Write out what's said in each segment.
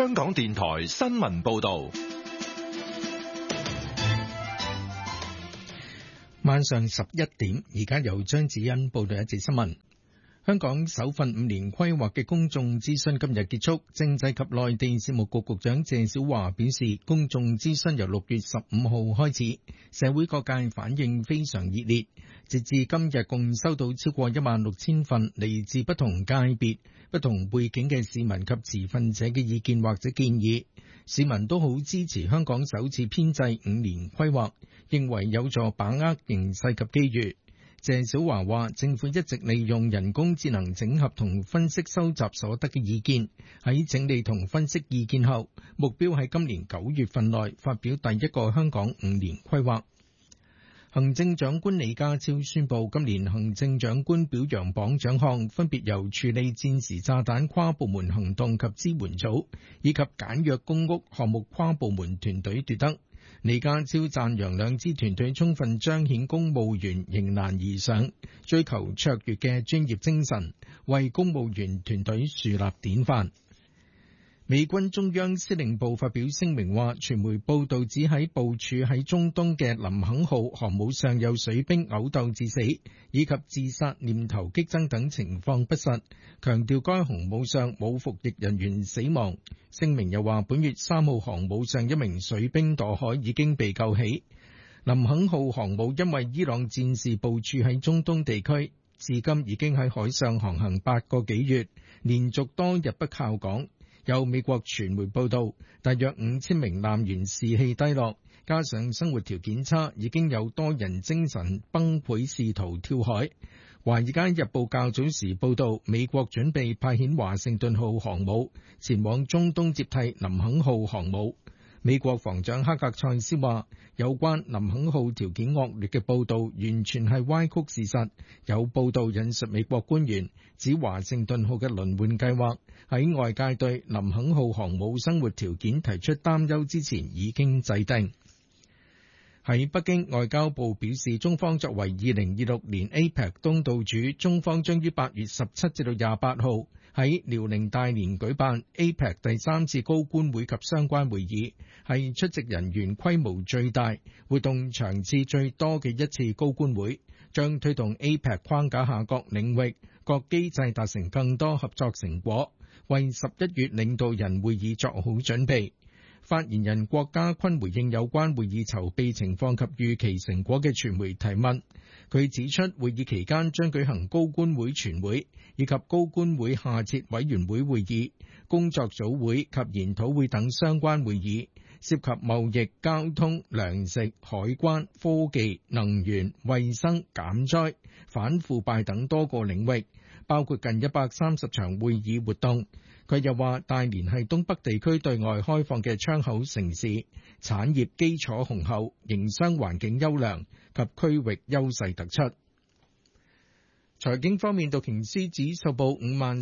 香港電台新聞報道。 晚上11點，而家由張子欣報道一節新聞。香港首份5年規劃嘅公眾諮詢今日結束，政制及內地事務局局長謝小華表示，公眾諮詢由6月15號開始，社會各界反應非常熱烈，截至今日共收到超過16000份嚟自不同界別、不同背景嘅市民及持份者嘅意見或者建議。市民都好支持香港首次編制5年規劃，認為有助把握形勢及機遇。謝小華話，政府一直利用人工智能整合同分析收集所得嘅意見，喺整理同分析意見後，目標喺今年9月份內發表第一個香港5年規劃。行政長官李家超宣布，今年行政長官表揚榜獎項分別由處理戰時炸彈跨部門行動及支援組以及簡約公屋項目跨部門團隊奪得。李家超讚揚兩支團隊充分彰顯公務員迎難而上、追求卓越嘅專業精神，為公務員團隊樹立典範。美軍中央司令部發表聲明話，傳媒報道指喺部署喺中東嘅林肯號航母上有水兵毆鬥致死，以及自殺念頭激增等情況不實，強調該航母上冇服役人員死亡。聲明又話，本月3號航母上一名水兵墮海已經被救起。林肯號航母因為伊朗戰事部署喺中東地區，至今已經喺海上航行8個幾月，連續多日不靠港。有美國傳媒報道，大約5000名艦員士氣低落，加上生活條件差，已經有多人精神崩潰，試圖跳海。華爾街日報較早時報道，美國準備派遣華盛頓號航母前往中東接替林肯號航母。美國防長克格塞斯話，有關林肯號條件惡劣嘅報道完全係歪曲事實。有報道引述美國官員指，華盛頓號嘅輪換計劃喺外界對林肯號航母生活條件提出擔憂之前已經制定。喺北京，外交部表示，中方作為2026年 APEC 東道主，中方將於8月17至到28號喺遼寧大連舉辦 APEC 第3次高官會及相關會議，係出席人員規模最大、活動場次最多嘅一次高官會，將推動 APEC 框架下各領域、各機制達成更多合作成果，為11月領導人會議作好準備。發言人郭家坤回應有關會議籌備情況及預期成果嘅傳媒提問，佢指出會議期間將舉行高官會全會以及高官會下設委員會會議、工作組會及研討會等相關會議，涉及貿易、交通、糧食、海關、科技、能源、衛生、減災、反腐敗等多個領域，包括近130場會議活動。佢又話，大連係東北地區對外開放嘅窗口城市，產業基礎雄厚，營商環境優良及區域優勢突出。財經方面，道瓊斯指數報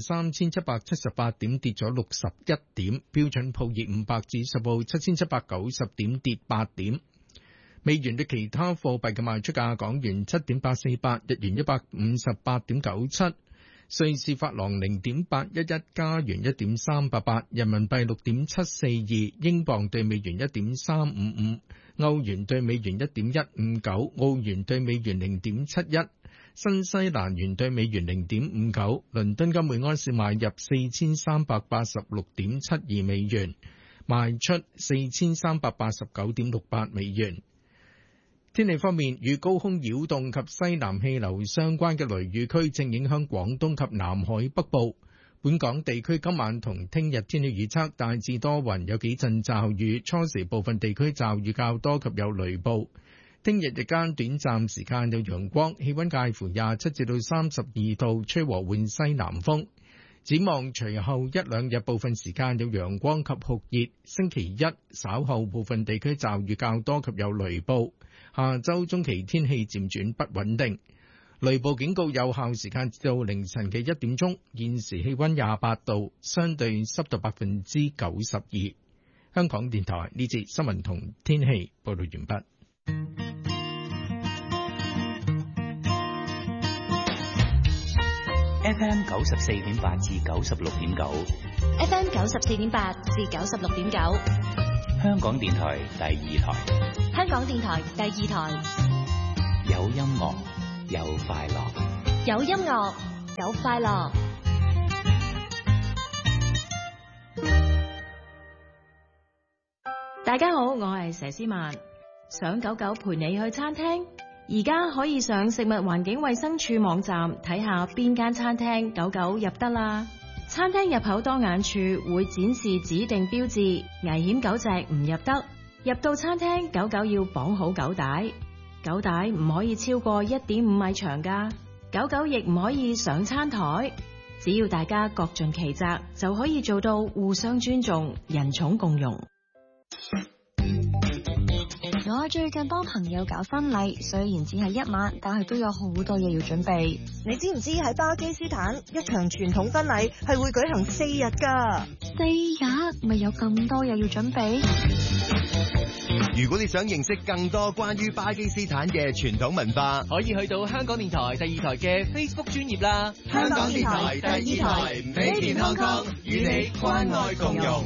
53,778點，跌咗61點；標準普爾500指數報7,790點，跌8點。美元對其他貨幣嘅賣出價：港元7.848，日元158.97。瑞士法郎0.811，加元1.388，人民幣6.742，英鎊對美元1.355，歐元對美元1.159，澳元對美元0.71，新西蘭元對美元0.59。倫敦金每安士買入4386.72美元，賣出4389.68美元。天氣方面，與高空擾動及西南氣流相關嘅雷雨區正影響廣東及南海北部。本港地區今晚同聽日天氣預測大致多雲，有幾陣驟雨，初時部分地區驟雨較多及有雷暴。聽日日間短暫時間有陽光，氣溫介乎27至到32度，吹和緩西南風。展望隨後一兩日部分時間有陽光及酷熱，星期一稍後部分地區驟雨較多及有雷暴。下周中期天氣漸轉不穩定，雷暴警告有效時間至到凌晨嘅1點鐘。現時氣溫28度，相對濕度92%。香港電台呢節新聞同天氣報道完畢。 FM 94.8至96.9， FM 94.8至96.9， 香港電台第二台， 香港電台第二台， 有音樂，有快樂， 有音樂，有快樂。 大家好，我係佘詩曼。想狗狗陪你去餐廳，而家可以上食物環境衛生署網站睇下邊間餐廳狗狗入得啦。餐廳入口當眼處會展示指定標誌，危險狗隻唔入得。入到餐廳，狗狗要綁好狗帶，狗帶唔可以超過 1.5 米長㗎。狗狗亦唔可以上餐台。只要大家各盡其責，就可以做到互相尊重、人寵共融。 我最近幫朋友搞婚禮，雖然只係1晚，但係都有好多嘢要準備。 你知唔知喺巴基斯坦一場傳統婚禮係會舉行4日㗎 ？4日咪有咁多嘢要準備？ 如果你想認識更多關於巴基斯坦嘅傳統文化， 可以去到香港電台第二台嘅 Facebook 專頁啦。 香港電台第二台，Made in Hong Kong，與你關愛共融。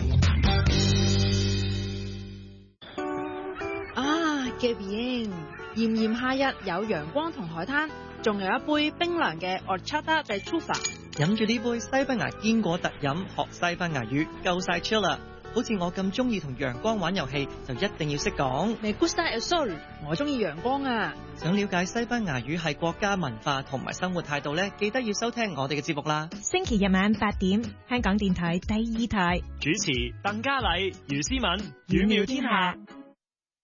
嘅bien，炎炎夏日有陽光同海灘，仲有一杯冰涼嘅 Horchata de Trufa。 飲住呢杯西班牙堅果特飲，學西班牙語夠晒 chill 啦！好似我咁中意同陽光玩遊戲，就一定要識講。 Me gusta el sol， 我中意陽光啊！ 想了解西班牙語係國家文化同埋生活態度呢，記得要收聽我哋嘅節目啦。 星期日晚8點，香港電台第二台， 主持鄧嘉麗、姚思敏，語妙天下。